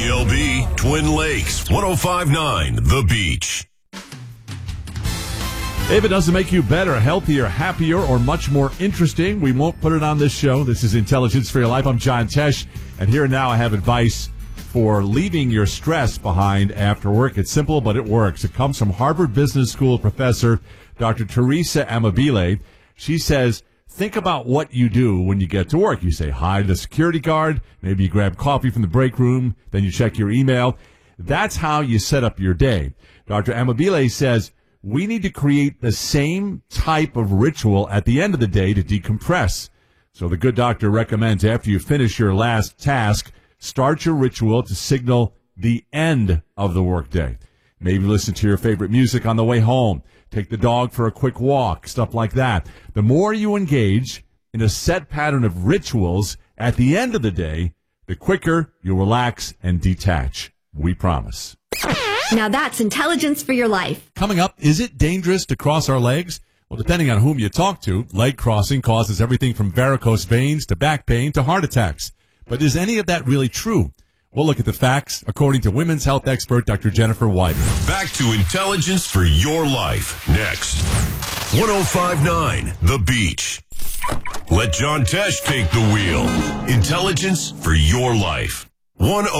KLB, Twin Lakes, 105.9 The Beach. If it doesn't make you better, healthier, happier, or much more interesting, we won't put it on this show. This is Intelligence for Your Life. I'm John Tesh, and here and now I have advice for leaving your stress behind after work. It's simple, but it works. It comes from Harvard Business School professor Dr. Teresa Amabile. She says, think about what you do when you get to work. You say hi to the security guard. Maybe you grab coffee from the break room. Then you check your email. That's how you set up your day. Dr. Amabile says, we need to create the same type of ritual at the end of the day to decompress. So the good doctor recommends after you finish your last task, start your ritual to signal the end of the workday. Maybe listen to your favorite music on the way home. Take the dog for a quick walk, stuff like that. The more you engage in a set pattern of rituals at the end of the day, the quicker you'll relax and detach. We promise. Now that's intelligence for your life. Coming up, is it dangerous to cross our legs? Well, depending on whom you talk to, leg crossing causes everything from varicose veins to back pain to heart attacks. But is any of that really true? We'll look at the facts, according to women's health expert Dr. Jennifer Wider. Back to Intelligence for Your Life, next. 105.9 The Beach. Let John Tesh take the wheel. Intelligence for Your Life.